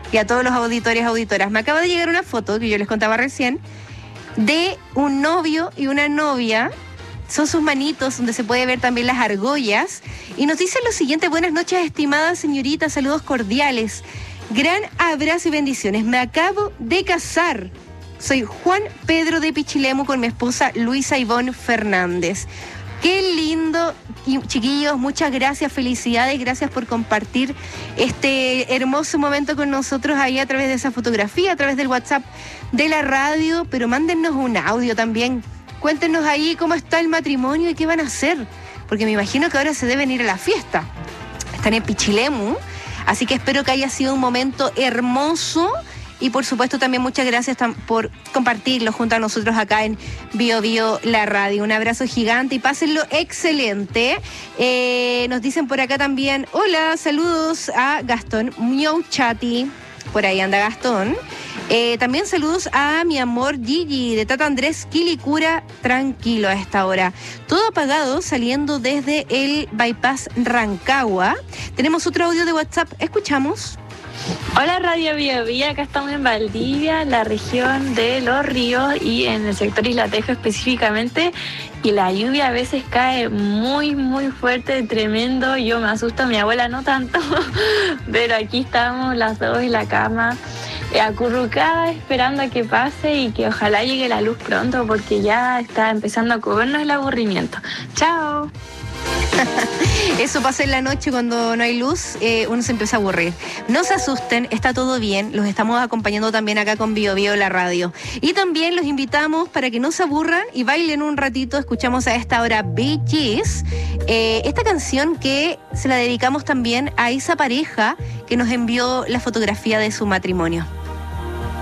y a todos los auditores y auditoras. Me acaba de llegar una foto que yo les contaba recién de un novio y una novia. Son sus manitos, donde se puede ver también las argollas. Y nos dicen lo siguiente: buenas noches, estimada señorita, saludos cordiales. Gran abrazo y bendiciones. Me acabo de casar. Soy Juan Pedro de Pichilemu con mi esposa Luisa Ivonne Fernández. Qué lindo, y chiquillos, muchas gracias, felicidades, gracias por compartir este hermoso momento con nosotros ahí a través de esa fotografía, a través del WhatsApp de la radio, pero mándennos un audio también. Cuéntenos ahí cómo está el matrimonio y qué van a hacer, porque me imagino que ahora se deben ir a la fiesta. Están en Pichilemu, así que espero que haya sido un momento hermoso. Y por supuesto también muchas gracias por compartirlo junto a nosotros acá en Bio Bio La Radio. Un abrazo gigante y pásenlo excelente. Nos dicen por acá también, hola, saludos a Gastón Miauchati. Por ahí anda Gastón. También saludos a mi amor Gigi de Tata Andrés Quilicura, tranquilo a esta hora. Todo apagado saliendo desde el Bypass Rancagua. Tenemos otro audio de WhatsApp, escuchamos. Hola Radio Bio Bio, acá estamos en Valdivia, la región de Los Ríos y en el sector Isla Tejo específicamente, y la lluvia a veces cae muy fuerte, tremendo. Yo me asusto, mi abuela no tanto, pero aquí estamos las dos en la cama, acurrucadas esperando a que pase y que ojalá llegue la luz pronto, porque ya está empezando a comernos el aburrimiento. ¡Chao! Eso pasa en la noche cuando no hay luz, uno se empieza a aburrir. No se asusten, está todo bien, los estamos acompañando también acá con Bio Bio La Radio. Y también los invitamos para que no se aburran y bailen un ratito. Escuchamos a esta hora Bee Gees, esta canción que se la dedicamos también a esa pareja que nos envió la fotografía de su matrimonio.